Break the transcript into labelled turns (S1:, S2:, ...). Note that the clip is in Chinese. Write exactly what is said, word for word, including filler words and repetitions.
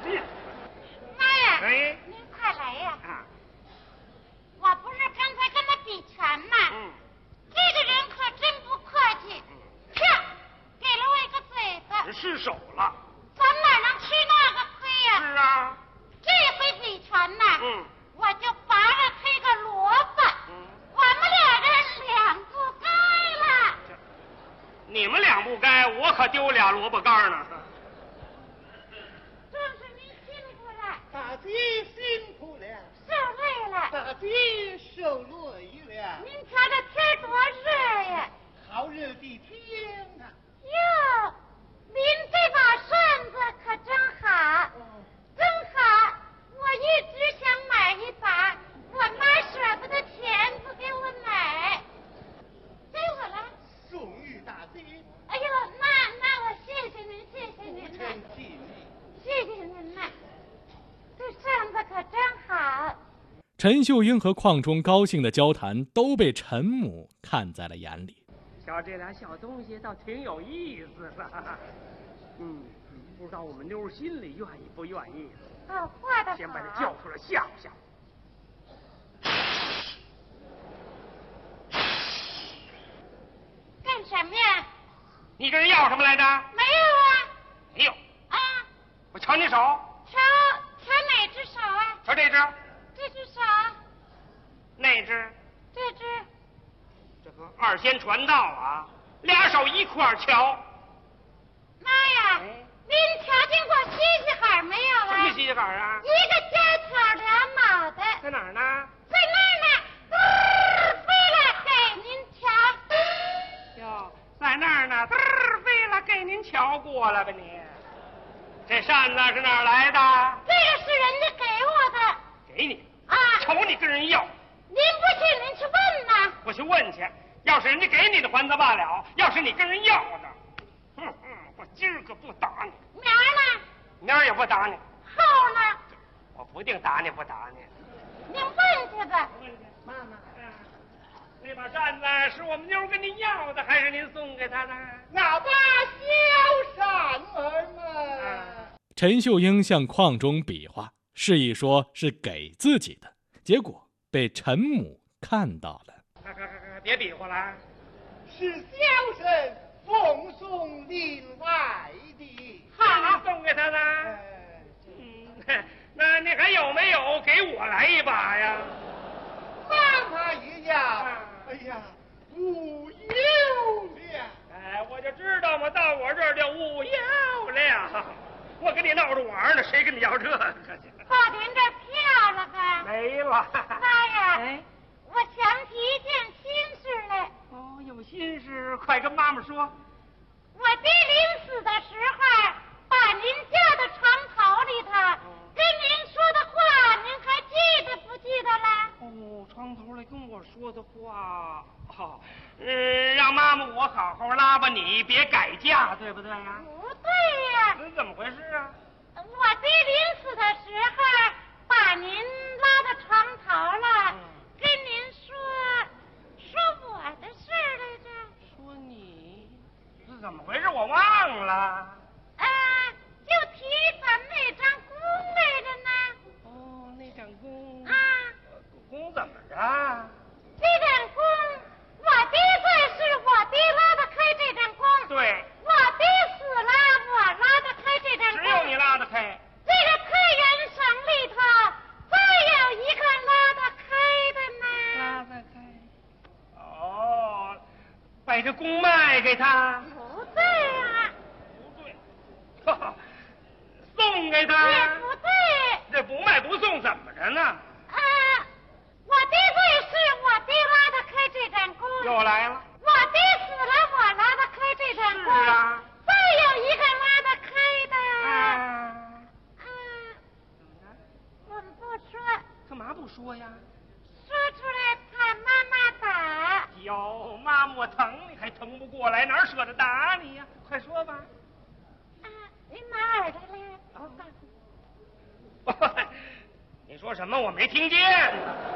S1: 劲。
S2: 妈呀！
S1: 哎，
S2: 您快来呀！
S1: 啊，
S2: 我不是刚才跟他比拳吗？
S1: 嗯，
S2: 这个人可真不客气，啪，给了我一个嘴巴。
S1: 失手了。
S2: 咱哪能吃那个亏呀？
S1: 是啊。
S2: 这回比拳呢，
S1: 嗯，
S2: 我就拔了他一个萝卜。
S1: 嗯，
S2: 我们俩人两不该了。
S1: 你们两不该，我可丢俩萝卜干呢。
S2: 正是您辛苦了。
S3: 大姐辛苦了。
S2: 受累了。
S3: 大姐受累了。
S2: 您瞧这天多热呀！
S3: 好热的天呐！
S2: 哟，您这把扇子可真好，真好！我一直想买一把，我妈舍不得钱不给我买，给我了。
S3: 送与大姐。
S2: 哎呦，那那我谢谢您，谢谢您呐，谢谢您呐，这扇子可真好。
S4: 陈秀英和邝忠高兴的交谈都被陈母看在了眼里。
S1: 瞧这俩小东西倒挺有意思的。嗯，不知道我们妞心里愿意不愿意。
S2: 哦，画的好。
S1: 先把他叫出来吓唬吓唬。
S2: 干什么呀？
S1: 你跟人要什么来着？
S2: 没有啊。
S1: 没有。
S2: 啊。
S1: 我瞧你手。
S2: 瞧瞧哪只手啊？
S1: 瞧这只。
S2: 这只手。
S1: 那只。
S2: 这只。
S1: 这个二仙传道啊，俩手一块儿瞧。
S2: 妈呀！
S1: 哎，
S2: 您瞧见过西西海没有啊？
S1: 什么西西海啊？
S2: 一个尖挑俩脑袋。
S1: 在哪儿呢？
S2: 在那儿呢，嘚飞了给您瞧。
S1: 哟，在那儿呢，嘚儿飞了，给您瞧过了吧你？这扇子是哪儿来的？
S2: 这个是人家给我的。
S1: 给你
S2: 啊？
S1: 瞅你跟人要。
S2: 您不信，您去问呐。
S1: 我去问去，要是人家给你的还则罢了，要是你跟人要的，哼哼，我今儿可不打你。
S2: 明儿呢？
S1: 明儿也不打你。
S2: 后呢？
S1: 我不定打你不打你。
S2: 您问去吧。
S1: 问去，妈妈，那把扇子是我们妞跟您要的，还是您送给她的？
S3: 那把小扇儿嘛。
S4: 陈秀英向邝忠比划，示意说是给自己的，结果被陈母看到了。
S1: 快快快快，别比划了！
S3: 是小生奉送另外的。
S1: 好，送给他的。
S3: 哎，
S1: 嗯，那你还有没有给我来一把呀？
S3: 让他一样。哎呀，无有了。
S1: 哎，我就知道嘛，到我这儿就无有了。我跟你闹着玩呢，谁跟你要这个去？
S2: 把您这票了吧？
S1: 没了。
S2: 妈呀！
S1: 哎，
S2: 我想起一件心事来。
S1: 哦，有心事，快跟妈妈说。
S2: 我爹临死的时候，把您叫到床头里头，跟您说的话，您还记得不记得了？
S1: 哦，床头来跟我说的话，哦，嗯，让妈妈我好好拉吧你，别改嫁，对不对呀？
S2: 不对呀。
S1: 这怎么回事啊？
S2: 我爹临死的时候，把您拉到床头了，嗯、跟您说说我的事儿来着。
S1: 说你？是怎么回事？我忘了。
S2: 啊，就提咱们那张弓来着呢。
S1: 哦，那张弓。
S2: 啊。
S1: 弓怎么着？
S2: 这张弓，我爹在世，我爹拉得开这张弓。
S1: 对。
S2: 我爹死了，我拉得开这张弓。
S1: 只有你拉得开。
S2: 这个太原省里头，再有一个拉得开的呢。
S1: 拉得开。哦，把这弓卖给他。
S2: 不对啊。
S1: 不对。哈哈，送给他。
S2: 也不对。
S1: 这不卖不送怎么着呢？
S2: 啊，我爹在世，我爹拉得开这张弓。
S1: 又来了。
S2: 我爹死了，我拉得开这张弓。
S1: 是啊。
S2: 再有一个拉得开的。
S1: 啊。
S2: 啊。怎么着？我们不说。
S1: 干嘛不说呀？
S2: 说出来怕妈妈打。
S1: 哟，妈妈我疼你还疼不过来，哪舍得打你呀？快说吧。
S2: 啊，您拿耳朵来。
S1: 哦。你说什么？我没听见。